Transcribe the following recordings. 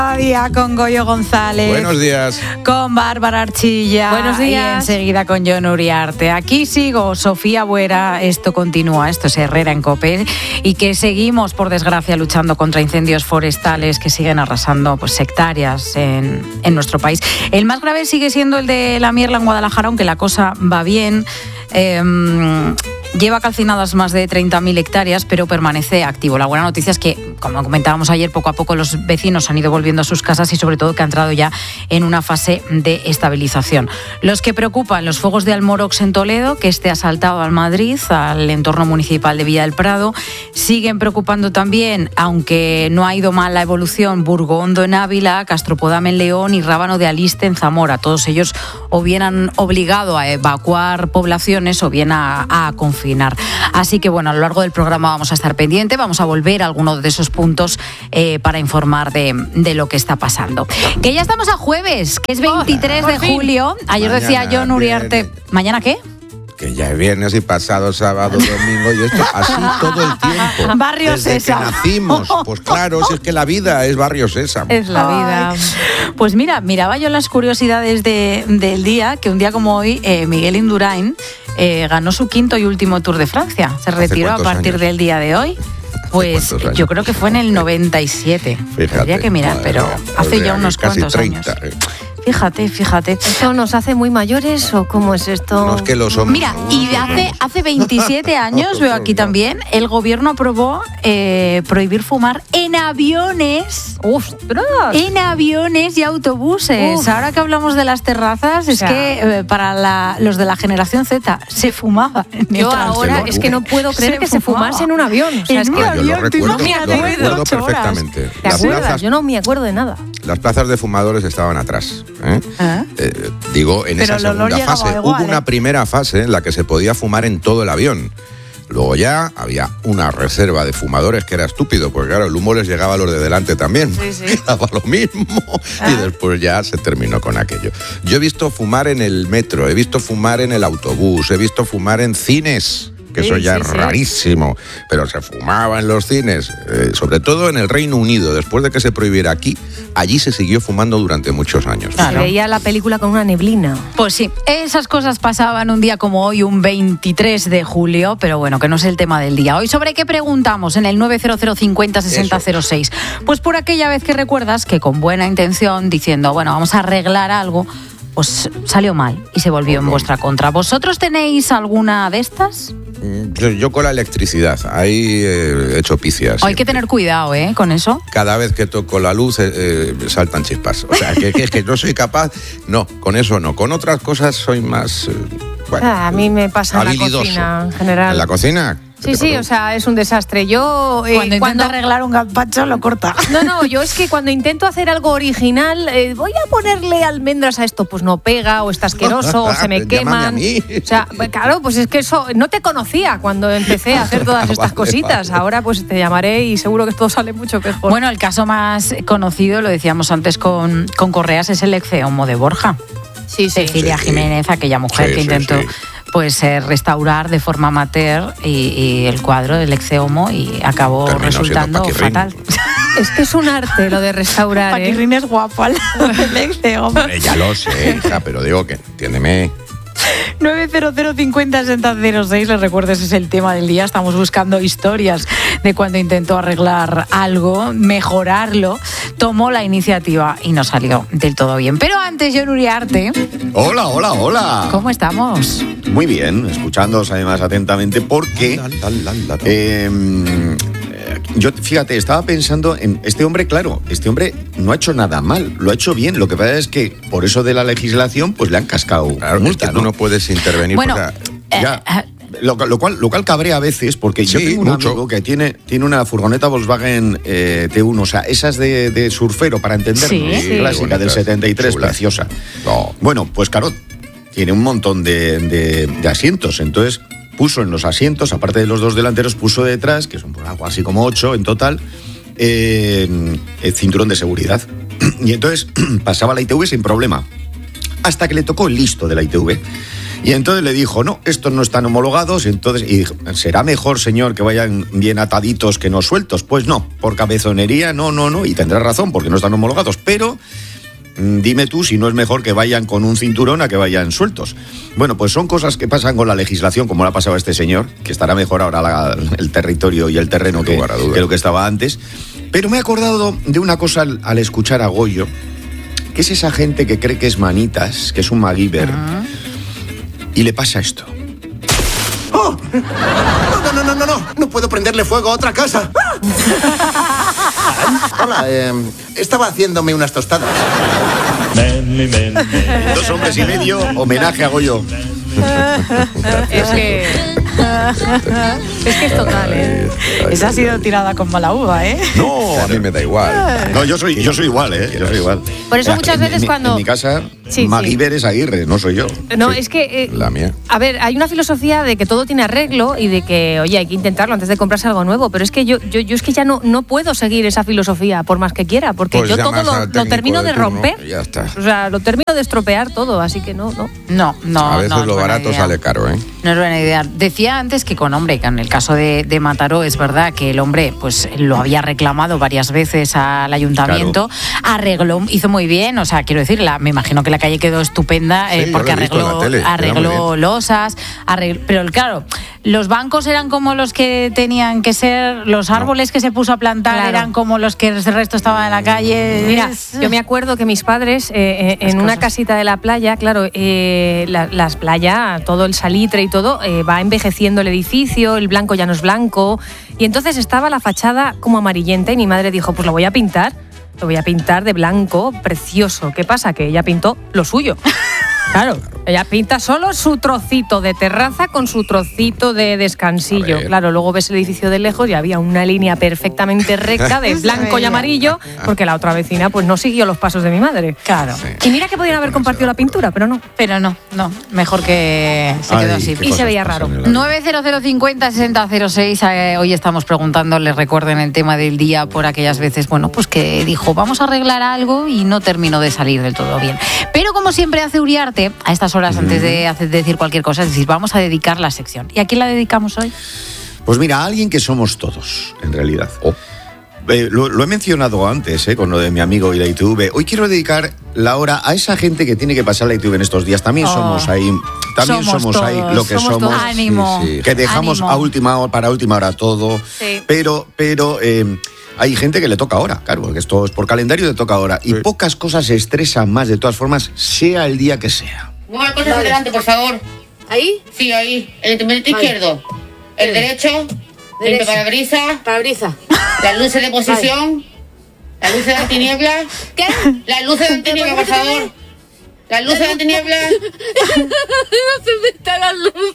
Día con Goyo González. Buenos días. Con Bárbara Archilla. Buenos días. Y enseguida con Jon Uriarte. Aquí sigo, Sofía Buera. Esto continúa, esto es Herrera en COPE. Y que seguimos, por desgracia, luchando contra incendios forestales que siguen arrasando hectáreas en nuestro país. El más grave sigue siendo el de la Mierla en Guadalajara, aunque la cosa va bien. Lleva calcinadas más de 30.000 hectáreas, pero permanece activo. La buena noticia es que, como comentábamos ayer, poco a poco los vecinos han ido volviendo a sus casas y sobre todo que ha entrado ya en una fase de estabilización. Los que preocupan, los fuegos de Almorox en Toledo, que ha saltado al Madrid, al entorno municipal de Villa del Prado. Siguen preocupando también, aunque no ha ido mal la evolución, Burgondo en Ávila, Castropodam en León y Rábano de Aliste en Zamora. Todos ellos o bien han obligado a evacuar poblaciones o bien a confinar. Así que bueno, a lo largo del programa vamos a estar pendientes, vamos a volver a algunos de esos puntos para informar de lo que está pasando. Que ya estamos a jueves, que es 23 de julio. Ayer Mañana, decía Jon Uriarte. viernes. ¿Mañana qué? Que ya es viernes y pasado sábado, domingo y esto, así todo el tiempo. Barrio Desde Sésamo. que nacimos. Pues claro, si es que la vida es Barrio Sésamo. Es la vida. Ay. Pues mira, miraba yo las curiosidades del día, que un día como hoy Miguel Indurain ganó su quinto y último Tour de Francia. Se retiró a partir del día de hoy. Pues yo creo que fue en el 97. Fíjate. Tendría que mirar, pero hace ya unos cuantos 30, años. Fíjate. ¿Esto nos hace muy mayores o cómo es esto? No es que lo somos. Mira, y hace 27 años, veo aquí también, el gobierno aprobó prohibir fumar en aviones. ¡Ostras! En aviones y autobuses. Uf. Ahora que hablamos de las terrazas, es que para los de la generación Z se fumaba. Yo ahora es que no puedo creer que se fumase en un avión. O sea, es que yo lo recuerdo perfectamente. ¿Te acuerdas? Yo no me acuerdo de nada. Las plazas de fumadores estaban atrás. Digo, en pero esa segunda fase. Igual, hubo una primera fase en la que se podía fumar en todo el avión. Luego ya había una reserva de fumadores que era estúpido, porque claro, el humo les llegaba a los de delante también. Sí. Daba lo mismo. Y después ya se terminó con aquello. Yo he visto fumar en el metro, he visto fumar en el autobús, he visto fumar en cines. Que eso ya es rarísimo, pero se fumaba en los cines, sobre todo en el Reino Unido. Después de que se prohibiera aquí, allí se siguió fumando durante muchos años. Claro. Se veía la película con una neblina. Pues sí, esas cosas pasaban un día como hoy, un 23 de julio, pero bueno, que no es el tema del día. Hoy, ¿sobre qué preguntamos en el 900506006? Pues por aquella vez que recuerdas que con buena intención, diciendo, bueno, vamos a arreglar algo, pues salió mal y se volvió en vuestra contra. ¿Vosotros tenéis alguna de estas? Yo con la electricidad, ahí he hecho picias. Hay que tener cuidado, con eso. Cada vez que toco la luz saltan chispas. O sea, que no soy capaz. No, con eso no. Con otras cosas soy más... a mí me pasa en la cocina en general. ¿En la cocina? Sí, o sea, es un desastre. Yo cuando intento arreglar un gazpacho lo corta. No, yo es que cuando intento hacer algo original, voy a ponerle almendras a esto, pues no pega, o está asqueroso, o se me queman. O sea, claro, pues es que eso no te conocía cuando empecé a hacer todas estas cositas. Ahora pues te llamaré y seguro que todo sale mucho mejor. Bueno, el caso más conocido, lo decíamos antes con Correas, es el Eccehomo de Borja. Sí. Cecilia Jiménez, aquella mujer que intentó pues restaurar de forma amateur y el cuadro del Eccehomo y acabó resultando fatal. Es que es un arte lo de restaurar. Paquirrín es guapo al lado del Eccehomo. Ya lo sé, hija, pero digo que entiéndeme. 900506006, les recuerdo, ese es el tema del día. Estamos buscando historias de cuando intentó arreglar algo, mejorarlo, tomó la iniciativa y no salió del todo bien. Pero antes, Jon Uriarte. Hola. ¿Cómo estamos? Muy bien, escuchándoos además atentamente porque yo, fíjate, estaba pensando en este hombre, claro, este hombre no ha hecho nada mal, lo ha hecho bien. Lo que pasa es que por eso de la legislación pues le han cascado multa, es que tú no puedes intervenir. Bueno, lo cual cabrea a veces, porque yo tengo un amigo que tiene una furgoneta Volkswagen T1, o sea, esas de surfero, para entendernos, clásica del 73, preciosa. No. Bueno, pues claro, tiene un montón de asientos, entonces puso en los asientos, aparte de los dos delanteros, puso detrás, que son algo así como 8 en total, el cinturón de seguridad. Y entonces pasaba la ITV sin problema, hasta que le tocó el listo de la ITV. Y entonces le dijo, no, estos no están homologados. Y dijo, ¿será mejor, señor, que vayan bien ataditos que no sueltos? Pues no, por cabezonería, no. Y tendrá razón, porque no están homologados. Pero dime tú si no es mejor que vayan con un cinturón a que vayan sueltos. Bueno, pues son cosas que pasan con la legislación, como le ha pasado a este señor, que estará mejor ahora el territorio y el terreno que lo que estaba antes. Pero me he acordado de una cosa al escuchar a Goyo, que es esa gente que cree que es manitas, que es un MacGyver, y le pasa esto. ¡Oh! No puedo prenderle fuego a otra casa. Hola, estaba haciéndome unas tostadas. 2 hombres y medio, homenaje a Goyo. Es que es total, ¿eh? Esa ha sido tirada con mala uva, ¿eh? No, a mí me da igual. No, yo soy igual, ¿eh? Yo soy igual. Por eso muchas veces cuando... En mi casa, MacGyver es Aguirre, no soy yo. No, es que... la mía. A ver, hay una filosofía de que todo tiene arreglo y de que, oye, hay que intentarlo antes de comprarse algo nuevo, pero es que yo es que ya no puedo seguir esa filosofía por más que quiera, porque Pues yo todo lo termino de turno, romper. ya está. O sea, lo termino de estropear todo, así que no. No. A veces no lo es barato buena idea. sale caro, ¿eh? No es buena idea. Decía antes que que en el caso de Mataró es verdad que el hombre pues lo había reclamado varias veces al ayuntamiento, arregló, hizo muy bien, o sea, quiero decir, me imagino que la calle quedó estupenda porque arregló losas, pero claro, los bancos eran como los que tenían que ser, los árboles que se puso a plantar eran como los que el resto estaba en la calle. Mira, yo me acuerdo que mis padres en una casita de la playa, claro, las playas, todo el salitre y todo, va envejeciendo el edificio, el blanco ya no es blanco, y entonces estaba la fachada como amarillenta y mi madre dijo, pues lo voy a pintar de blanco, precioso. ¿Qué pasa? Que ella pintó lo suyo. Claro, ella pinta solo su trocito de terraza con su trocito de descansillo. Claro, luego ves el edificio de lejos y había una línea perfectamente recta de blanco y amarillo, porque la otra vecina pues no siguió los pasos de mi madre. Claro. Y mira que podían haber compartido la pintura, pero no. Mejor que se quedó así. Y se veía raro. 900506006, hoy estamos preguntándoles, recuerden el tema del día por aquellas veces, pues que dijo, vamos a arreglar algo y no terminó de salir del todo bien. Pero como siempre hace Uriarte, a estas horas antes de decir cualquier cosa, es decir, vamos a dedicar la sección. ¿Y a quién la dedicamos hoy? Pues mira, a alguien que somos todos, en realidad. Lo he mencionado antes, con lo de mi amigo y la ITV. Hoy quiero dedicar la hora a esa gente que tiene que pasar la ITV en estos días. También somos ahí, somos ahí lo que somos. Ánimo. Que dejamos para última hora todo. Sí. Pero hay gente que le toca ahora, claro, porque esto es por calendario, le toca ahora. Y pocas cosas se estresan más, de todas formas, sea el día que sea. Mueva cosas adelante, por favor. ¿Ahí? Sí, ahí. El instrumento izquierdo. El derecho. El parabrisas. Las luces de posición. Las luces de antiniebla. ¿Qué? Las luces de antiniebla, por favor. Las luces de antiniebla. No se me están las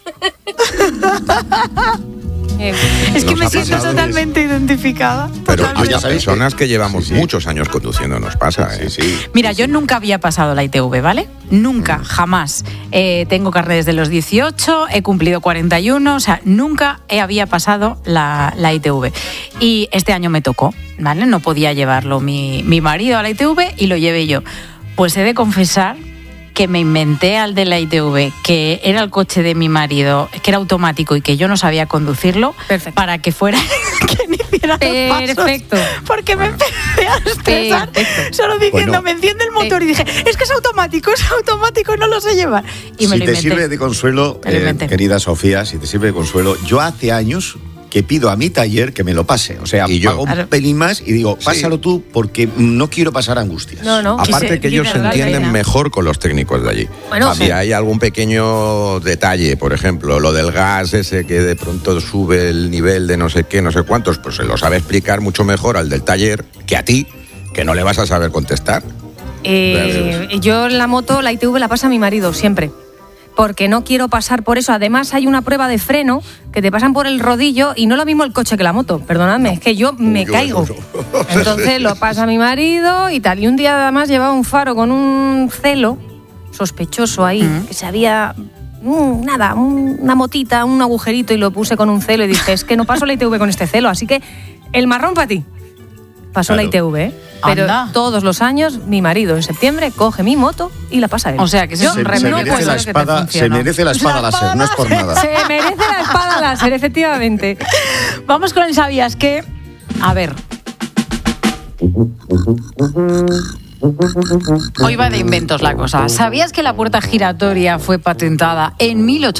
luces. Es que me siento totalmente identificada. Pero a las personas que llevamos muchos años conduciendo nos pasa, ¿eh? Sí. Mira, yo nunca había pasado la ITV, ¿vale? Nunca, jamás. Tengo carnet desde los 18, he cumplido 41, o sea, nunca había pasado la ITV. Y este año me tocó, ¿vale? No podía llevarlo mi marido a la ITV y lo llevé yo. Pues he de confesar que me inventé al de la ITV, que era el coche de mi marido, que era automático y que yo no sabía conducirlo. Perfecto. Para que fuera quien hiciera los pasos. Porque me empecé a estresar solo diciendo, me enciende el motor y dije, es que es automático, no lo sé llevar. Y me lo inventé. Si te sirve de consuelo, querida Sofía, si te sirve de consuelo, yo hace años que pido a mi taller que me lo pase. O sea, pago un pelín más y digo, pásalo tú porque no quiero pasar angustias. No. Aparte que ellos se entienden mejor con los técnicos de allí. Bueno, si hay algún pequeño detalle, por ejemplo, lo del gas ese que de pronto sube el nivel de no sé qué, no sé cuántos, pues se lo sabe explicar mucho mejor al del taller que a ti, que no le vas a saber contestar. Yo en la moto, la ITV la pasa mi marido siempre, porque no quiero pasar por eso. Además hay una prueba de freno que te pasan por el rodillo y no es lo mismo el coche que la moto, perdonadme, es que yo me caigo. Entonces lo pasa mi marido y tal. Y un día además llevaba un faro con un celo sospechoso ahí, que se había... una motita, un agujerito, y lo puse con un celo y dije, es que no paso la ITV con este celo, así que el marrón para ti. pasó la ITV, ¿eh? Pero Anda. todos los años mi marido en septiembre coge mi moto y la pasa él. O sea, que ese es un remedio merece la espada, se merece la espada láser, no es por nada. Se merece la espada láser, efectivamente. Vamos con el ¿sabías qué? A ver. Hoy va de inventos la cosa. ¿Sabías que la puerta giratoria fue patentada en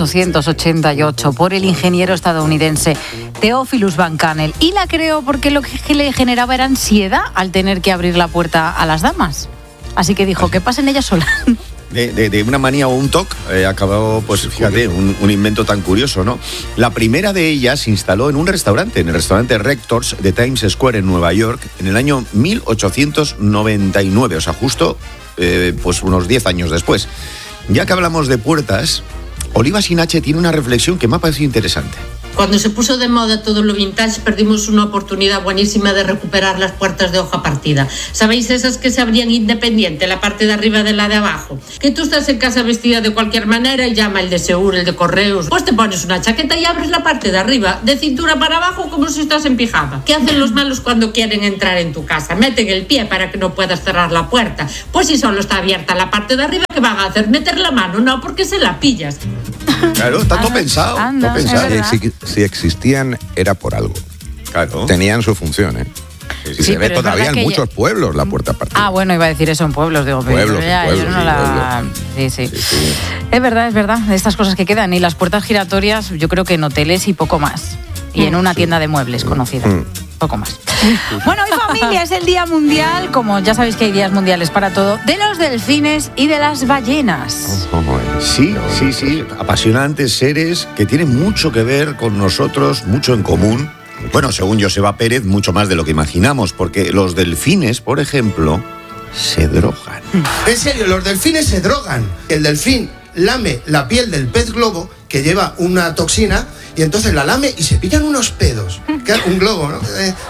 1888 por el ingeniero estadounidense Theophilus Van Kannel y la creó porque lo que le generaba era ansiedad al tener que abrir la puerta a las damas? Así que dijo que pasen ellas solas. De una manía o un toque acabó, pues fíjate, un invento tan curioso, ¿no? La primera de ellas se instaló en un restaurante, en el restaurante Rectors de Times Square en Nueva York, en el año 1899, o sea, justo pues unos 10 años después. Ya que hablamos de puertas, Oliva Sinache tiene una reflexión que me ha parecido interesante. Cuando se puso de moda todo lo vintage, perdimos una oportunidad buenísima de recuperar las puertas de hoja partida. ¿Sabéis esas que se abrían independiente, la parte de arriba de la de abajo? Que tú estás en casa vestida de cualquier manera y llama el de Seur, el de Correos. Pues te pones una chaqueta y abres la parte de arriba, de cintura para abajo, como si estás en pijama. ¿Qué hacen los malos cuando quieren entrar en tu casa? Meten el pie para que no puedas cerrar la puerta. Pues si solo está abierta la parte de arriba, ¿qué van a hacer? ¿Meter la mano? No, porque se la pillas. Claro, está todo pensado. anda, todo pensado. es verdad. Si existían, era por algo. Claro. Tenían su función, ¿eh? Y Sí, se ve pero es todavía verdad en que muchos pueblos la puerta partida. Ah, bueno, iba a decir eso en pueblos, digo, pero Pueblos, ya, pueblos, yo no sí, la... Sí. Es verdad, estas cosas que quedan. Y las puertas giratorias, yo creo que en hoteles y poco más. Y en una tienda de muebles conocida. Poco más. Bueno, hoy familia, es el Día Mundial, como ya sabéis que hay días mundiales para todo, de los delfines y de las ballenas. Sí, apasionantes seres que tienen mucho que ver con nosotros, mucho en común. Bueno, según Joseba Pérez, mucho más de lo que imaginamos, porque los delfines, por ejemplo, se drogan. En serio, los delfines se drogan. El delfín lame la piel del pez globo, que lleva una toxina, y entonces la lame y se pillan unos pedos. Claro, un globo, ¿no?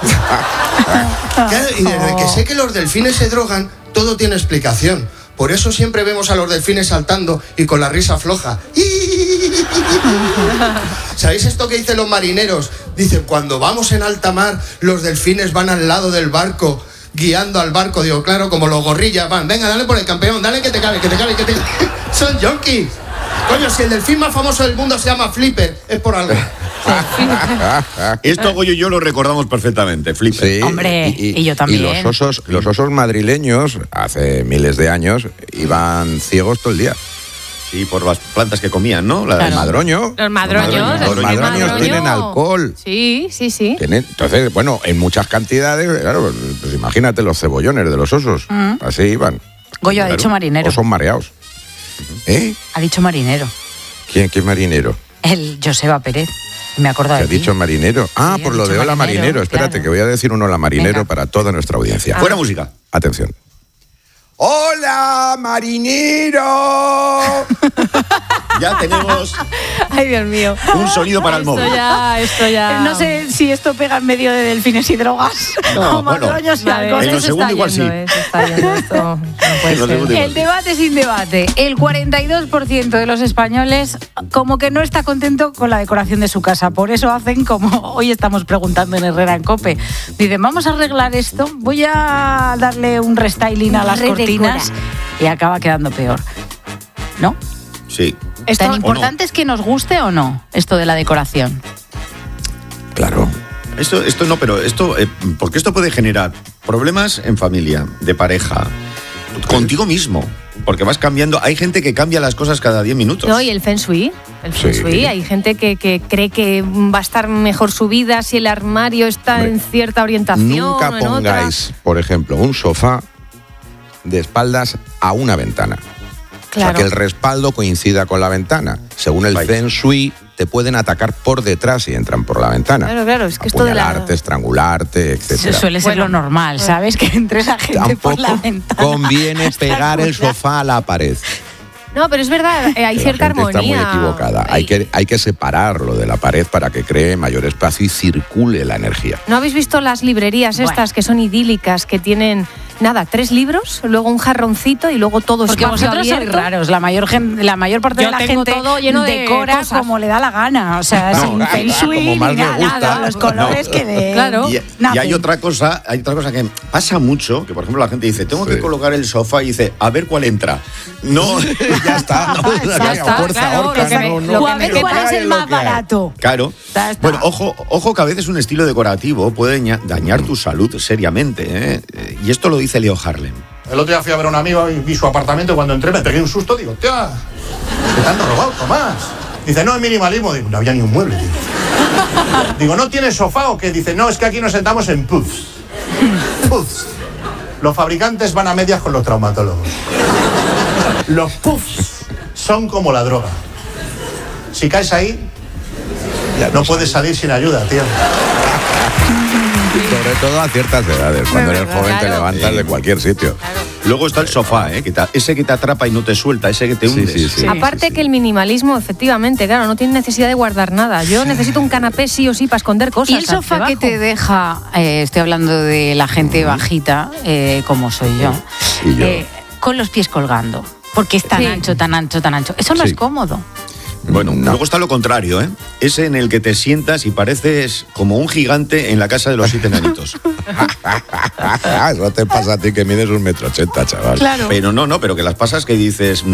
Claro, y desde que sé que los delfines se drogan, todo tiene explicación. Por eso siempre vemos a los delfines saltando y con la risa floja. ¿Sabéis esto que dicen los marineros? Dicen, cuando vamos en alta mar, los delfines van al lado del barco, guiando al barco. Digo, claro, como los gorrillas van. Venga, dale por el campeón, dale que te cabe. Son junkies. Coño, si el delfín más famoso del mundo se llama Flipper, es por algo. Esto Goyo y yo lo recordamos perfectamente, Flipper. Sí, Hombre, y yo también. Y los osos madrileños, hace miles de años, iban ciegos todo el día. Sí, por las plantas que comían, ¿no? El madroño. Los madroños. Los madroños tienen alcohol. Sí. Entonces, bueno, en muchas cantidades, claro, pues imagínate los cebollones de los osos. Así iban. Goyo ha dicho marinero. Osos mareados. ¿Eh? Ha dicho marinero. ¿Quién marinero? El Joseba Pérez. Me he acordado ¿Qué ha de ti. dicho marinero? Ah, Sí, por ha lo dicho de hola marinero, marinero. Espérate, claro. que voy a decir un hola marinero Venga. para toda nuestra audiencia. Fuera música. Atención. ¡Hola, marinero! Ya tenemos Ay, Dios mío. un sonido para el móvil. Esto ya. No sé si esto pega en medio de delfines y drogas. No, o bueno. madroños y Vale, alcohol. En lo se segundo está igual sí. yendo, se está yendo esto. No puede En lo ser. segundo igual. El debate sin debate. El 42% de los españoles como que no está contento con la decoración de su casa. Por eso hacen como hoy estamos preguntando en Herrera en COPE. Dicen, vamos a arreglar esto, voy a darle un restyling a las cortinas y acaba quedando peor. ¿No? Sí. ¿Tan importante es que nos guste o no esto de la decoración? Claro. Esto no, pero esto, porque esto puede generar problemas en familia, de pareja, contigo mismo, porque vas cambiando. Hay gente que cambia las cosas cada 10 minutos. No, y el Feng Shui. Sí. Hay gente que cree que va a estar mejor su vida si el armario está en cierta orientación. Nunca o en otra. pongáis, por ejemplo, un sofá de espaldas a una ventana. Claro. O sea, que el respaldo coincida con la ventana. Según el Vaya. Feng Shui, te pueden atacar por detrás si entran por la ventana. Claro, es que esto de la... Apuñalarte, estrangularte, etc. Suele ser lo normal, ¿sabes? Que entre la gente por la Tampoco ventana. conviene pegar el sofá a la pared. No, pero es verdad, hay Que cierta la gente armonía. está muy equivocada. Hay que separarlo de la pared para que cree mayor espacio y circule la energía. ¿No habéis visto las librerías Bueno. estas que son idílicas, que tienen nada, 3 libros, luego un jarroncito y luego todo Porque espacio vosotros sois abierto. raros, la mayor parte Yo de la tengo gente todo lleno de decora cosas. como le da la gana, o sea, sin feng shui como ni más le nada, gusta. los colores que de... Claro. Y hay otra cosa que pasa mucho, que por ejemplo la gente dice, tengo que colocar el sofá y dice, a ver cuál entra. No, Ya está. No, Ya está, fuerza, claro, ahorca, lo que me- no, lo no. O a ver me cuál quepa es el más barato. Claro. Ya está. Bueno, ojo que a veces un estilo decorativo puede dañar tu salud seriamente, ¿eh? Y esto lo dice Leo Harlem. El otro día fui a ver a un amigo y vi su apartamento y cuando entré me pegué un susto. Digo, tía, ¿qué te han robado, Tomás? Dice, no, es minimalismo. Digo, no había ni un mueble, tío. Digo, ¿no tienes sofá o qué? Dice, no, es que aquí nos sentamos en puffs. Puffs. Los fabricantes van a medias con los traumatólogos. Los puffs son como la droga. Si caes ahí, no puedes salir sin ayuda, tío. Sobre todo a ciertas edades. Cuando eres joven te claro. levantas de cualquier sitio. Luego está el sofá, ¿eh? Ese que te atrapa y no te suelta, ese que te hundes. sí. Aparte que el minimalismo, efectivamente, claro, no tiene necesidad de guardar nada. Yo necesito un canapé sí o sí para esconder cosas. Y el sofá que te deja, estoy hablando de la gente bajita, como soy yo, Y yo. con los pies colgando, porque es tan Sí. ancho, tan ancho, tan ancho. Eso no Sí. es cómodo. Bueno, No. luego está lo contrario, ¿eh? Ese en el que te sientas y pareces como un gigante en la casa de los 7 enanitos. Eso te pasa a ti que mides 1,80 m, chaval. Claro. Pero no, pero que las pasas que dices,